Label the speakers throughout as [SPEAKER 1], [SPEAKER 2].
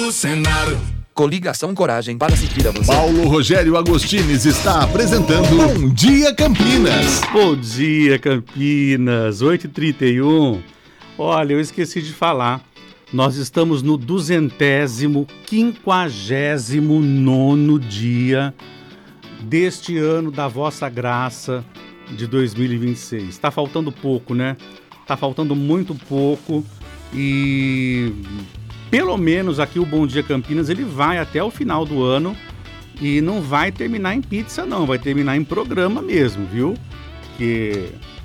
[SPEAKER 1] do Senado.
[SPEAKER 2] Coligação Coragem para seguir a você.
[SPEAKER 3] Paulo Rogério Agostines está apresentando Bom Dia Campinas.
[SPEAKER 4] Bom dia, Campinas, 8h31. Olha, eu esqueci de falar. Nós estamos no 259º dia deste ano da vossa graça de 2026. Está faltando pouco, né? Está faltando muito pouco e pelo menos aqui o Bom Dia Campinas ele vai até o final do ano e não vai terminar em pizza não, vai terminar em programa mesmo, viu? Que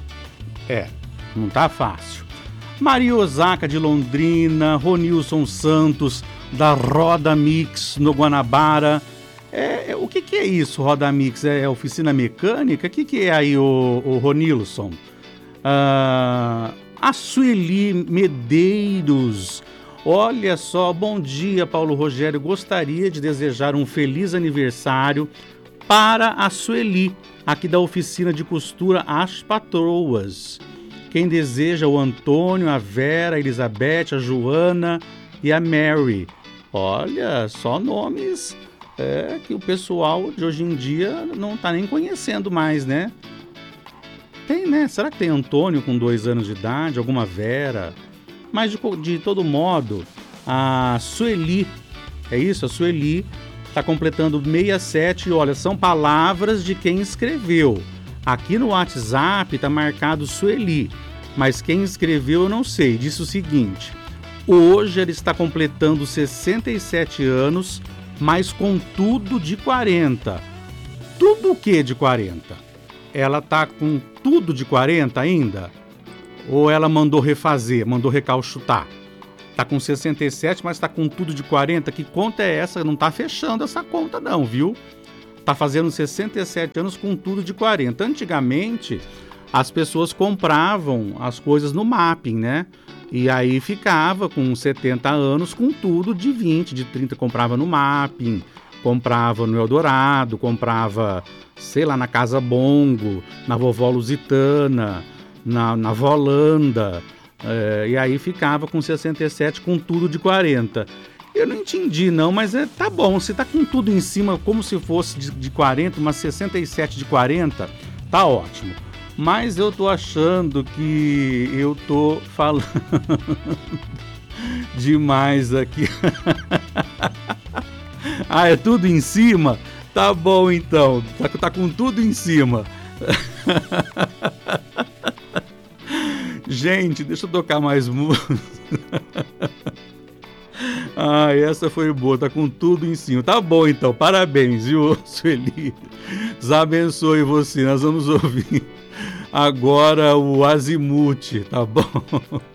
[SPEAKER 4] não tá fácil. Maria Osaka de Londrina, Ronilson Santos da Roda Mix no Guanabara. O que é isso, Roda Mix? É oficina mecânica? O que é aí, o Ronilson? A Sueli Medeiros. Olha só, bom dia, Paulo Rogério. Gostaria de desejar um feliz aniversário para a Sueli, aqui da oficina de costura As Patroas. Quem deseja o Antônio, a Vera, a Elizabeth, a Joana e a Mary. Olha, só nomes que o pessoal de hoje em dia não está nem conhecendo mais, né? Tem, né? Será que tem Antônio com 2 anos de idade? Alguma Vera? Mas de todo modo, a Sueli, é isso? A Sueli está completando 67 e olha, são palavras de quem escreveu. Aqui no WhatsApp está marcado Sueli, mas quem escreveu eu não sei. Disse o seguinte: hoje ela está completando 67 anos, mas com tudo de 40. Tudo o que de 40? Ela está com tudo de 40 ainda? Ou ela mandou refazer, mandou recalchutar? Está com 67, mas está com tudo de 40? Que conta é essa? Não está fechando essa conta não, viu? Está fazendo 67 anos com tudo de 40. Antigamente, as pessoas compravam as coisas no mapping, né? E aí ficava com 70 anos com tudo de 20, de 30. Comprava no mapping, comprava no Eldorado, comprava, sei lá, na Casa Bongo, na Vovó Lusitana, na Volanda. E aí ficava com 67 com tudo de 40. Eu não entendi não, mas tá bom, se tá com tudo em cima como se fosse de 40, mas 67 de 40, tá ótimo. Mas eu tô achando que eu tô falando demais aqui. Ah, é tudo em cima? Tá bom então, tá com tudo em cima. Gente, deixa eu tocar mais música. Ah, essa foi boa, tá com tudo em cima. Tá bom então, parabéns, viu, Sueli? Deus abençoe você. Nós vamos ouvir agora o Azimuth, tá bom?